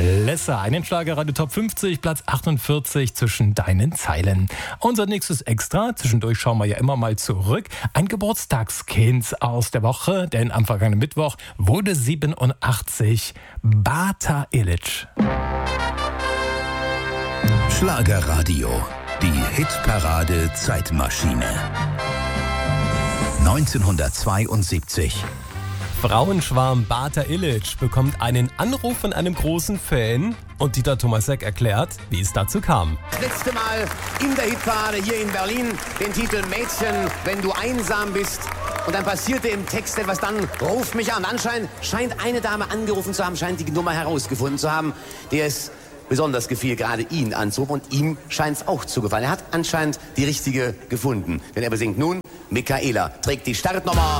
Alessa, einen Schlagerradio Top 50, Platz 48 zwischen deinen Zeilen. Unser nächstes Extra, zwischendurch schauen wir ja immer mal zurück, ein Geburtstagskind aus der Woche, denn am vergangenen Mittwoch wurde 87 Bata Illich. Schlagerradio, die Hitparade Zeitmaschine. 1972. Frauenschwarm Bata Illich bekommt einen Anruf von einem großen Fan und Dieter Thomasek erklärt, wie es dazu kam. Das letzte Mal in der Hitparade hier in Berlin den Titel Mädchen, wenn du einsam bist. Und dann passierte im Text etwas, dann ruf mich an. Anscheinend scheint eine Dame angerufen zu haben, scheint die Nummer herausgefunden zu haben, der es besonders gefiel, gerade ihn anzurufen. Und ihm scheint es auch zu gefallen. Er hat anscheinend die richtige gefunden. Denn er besingt nun, Michaela trägt die Startnummer